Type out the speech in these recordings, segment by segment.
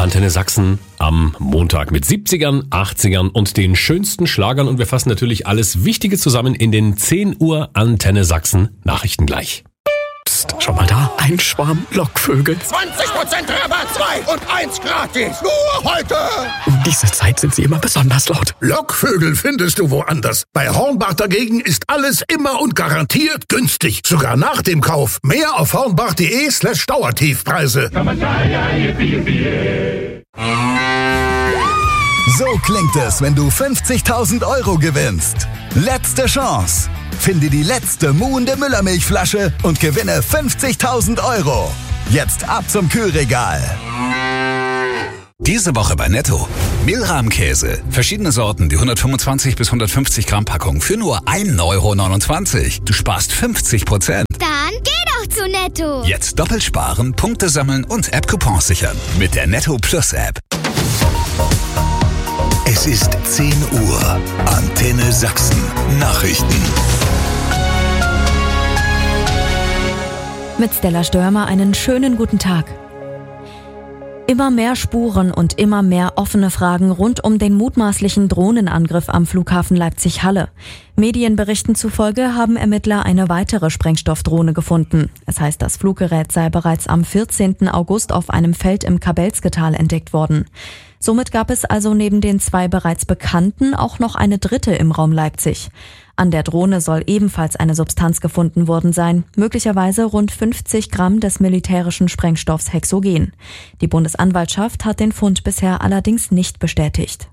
Antenne Sachsen am Montag mit 70ern, 80ern und den schönsten Schlagern. Und wir fassen natürlich alles Wichtige zusammen in den 10 Uhr Antenne Sachsen Nachrichten gleich. Psst, schau mal da, ein Schwarm Lockvögel. 20% Rabatt, 2 und 1 gratis. Nur heute. Um diese Zeit sind sie immer besonders laut. Lockvögel findest du woanders. Bei Hornbach dagegen ist alles immer und garantiert günstig. Sogar nach dem Kauf. Mehr auf hornbach.de/Dauertiefpreise. So klingt es, wenn du 50.000 Euro gewinnst. Letzte Chance. Finde die letzte muhende Müllermilchflasche und gewinne 50.000 Euro. Jetzt ab zum Kühlregal. Diese Woche bei Netto. Mehlrahmkäse. Verschiedene Sorten, die 125 bis 150 Gramm Packung für nur 1,29 €. Du sparst 50%. Dann geh doch zu Netto. Jetzt doppelt sparen, Punkte sammeln und App-Coupons sichern. Mit der Netto Plus App. Es ist 10 Uhr. Antenne Sachsen. Nachrichten. Mit Stella Störmer einen schönen guten Tag. Immer mehr Spuren und immer mehr offene Fragen rund um den mutmaßlichen Drohnenangriff am Flughafen Leipzig-Halle. Medienberichten zufolge haben Ermittler eine weitere Sprengstoffdrohne gefunden. Es heißt, das Fluggerät sei bereits am 14. August auf einem Feld im Kabelske-Tal entdeckt worden. Somit gab es also neben den 2 bereits bekannten auch noch eine dritte im Raum Leipzig. An der Drohne soll ebenfalls eine Substanz gefunden worden sein, möglicherweise rund 50 Gramm des militärischen Sprengstoffs Hexogen. Die Bundesanwaltschaft hat den Fund bisher allerdings nicht bestätigt.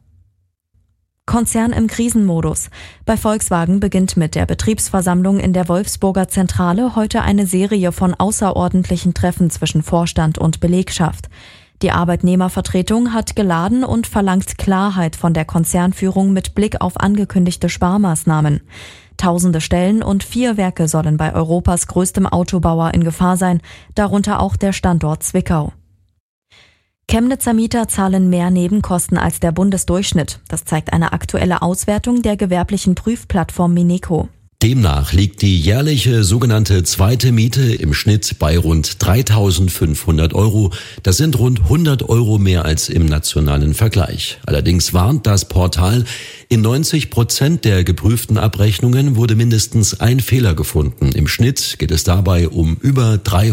Konzern im Krisenmodus. Bei Volkswagen beginnt mit der Betriebsversammlung in der Wolfsburger Zentrale heute eine Serie von außerordentlichen Treffen zwischen Vorstand und Belegschaft. Die Arbeitnehmervertretung hat geladen und verlangt Klarheit von der Konzernführung mit Blick auf angekündigte Sparmaßnahmen. Tausende Stellen und 4 Werke sollen bei Europas größtem Autobauer in Gefahr sein, darunter auch der Standort Zwickau. Chemnitzer Mieter zahlen mehr Nebenkosten als der Bundesdurchschnitt. Das zeigt eine aktuelle Auswertung der gewerblichen Prüfplattform Mineco. Demnach liegt die jährliche sogenannte zweite Miete im Schnitt bei rund 3.500 €. Das sind rund 100 € mehr als im nationalen Vergleich. Allerdings warnt das Portal, in 90% der geprüften Abrechnungen wurde mindestens ein Fehler gefunden. Im Schnitt geht es dabei um über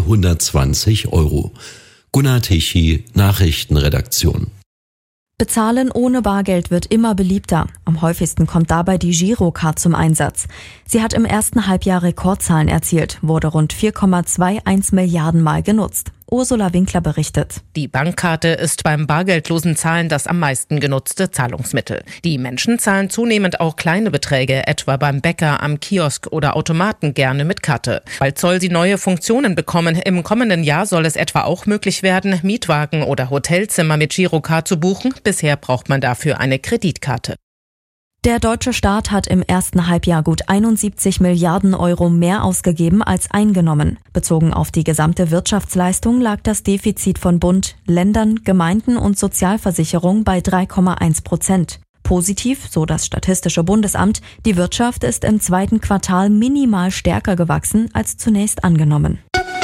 320 €. Gunnar Tichy, Nachrichtenredaktion. Bezahlen ohne Bargeld wird immer beliebter. Am häufigsten kommt dabei die Girocard zum Einsatz. Sie hat im ersten Halbjahr Rekordzahlen erzielt, wurde rund 4,21 Milliarden Mal genutzt. Ursula Winkler berichtet. Die Bankkarte ist beim bargeldlosen Zahlen das am meisten genutzte Zahlungsmittel. Die Menschen zahlen zunehmend auch kleine Beträge, etwa beim Bäcker, am Kiosk oder Automaten gerne mit Karte. Bald soll sie neue Funktionen bekommen. Im kommenden Jahr soll es etwa auch möglich werden, Mietwagen oder Hotelzimmer mit Girocard zu buchen. Bisher braucht man dafür eine Kreditkarte. Der deutsche Staat hat im ersten Halbjahr gut 71 Milliarden € mehr ausgegeben als eingenommen. Bezogen auf die gesamte Wirtschaftsleistung lag das Defizit von Bund, Ländern, Gemeinden und Sozialversicherung bei 3,1%. Positiv, so das Statistische Bundesamt, die Wirtschaft ist im zweiten Quartal minimal stärker gewachsen als zunächst angenommen.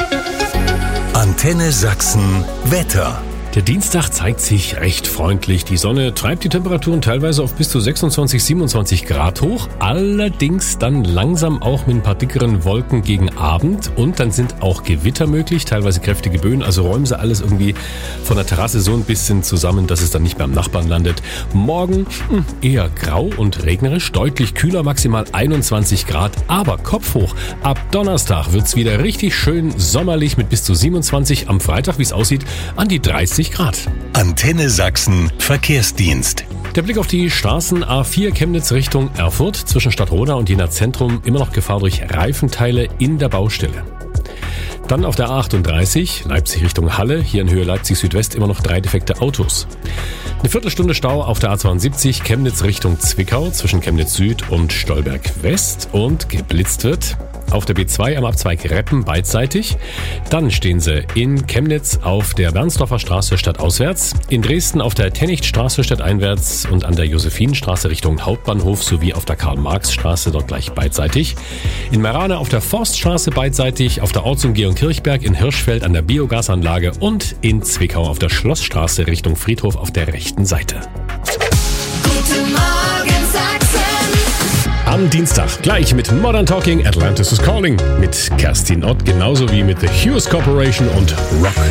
Antenne Sachsen Wetter. Der Dienstag zeigt sich recht freundlich. Die Sonne treibt die Temperaturen teilweise auf bis zu 26, 27 Grad hoch. Allerdings dann langsam auch mit ein paar dickeren Wolken gegen Abend. Und dann sind auch Gewitter möglich, teilweise kräftige Böen. Also räumen sie alles irgendwie von der Terrasse so ein bisschen zusammen, dass es dann nicht beim Nachbarn landet. Morgen eher grau und regnerisch, deutlich kühler, maximal 21 Grad. Aber Kopf hoch. Ab Donnerstag wird's wieder richtig schön sommerlich mit bis zu 27. Am Freitag, wie es aussieht, an die 30 Grad. Antenne Sachsen Verkehrsdienst. Der Blick auf die Straßen A4 Chemnitz Richtung Erfurt. Zwischen Stadtroda und Jena Zentrum immer noch Gefahr durch Reifenteile in der Baustelle. Dann auf der A38 Leipzig Richtung Halle. Hier in Höhe Leipzig Südwest immer noch 3 defekte Autos. Eine Viertelstunde Stau auf der A72 Chemnitz Richtung Zwickau zwischen Chemnitz Süd und Stolberg West. Und geblitzt wird auf der B2 am Abzweig Reppen beidseitig. Dann stehen sie in Chemnitz auf der Bernsdorfer Straße stadtauswärts, in Dresden auf der Tennichtstraße stadteinwärts und an der Josephinenstraße Richtung Hauptbahnhof sowie auf der Karl-Marx-Straße dort gleich beidseitig. In Merane auf der Forststraße beidseitig, auf der Ortsumgehung Kirchberg in Hirschfeld an der Biogasanlage und in Zwickau auf der Schlossstraße Richtung Friedhof auf der rechten Seite. Guten Morgen Sachsen. Am Dienstag gleich mit Modern Talking Atlantis is Calling mit Kerstin Ott, genauso wie mit The Hughes Corporation und Rock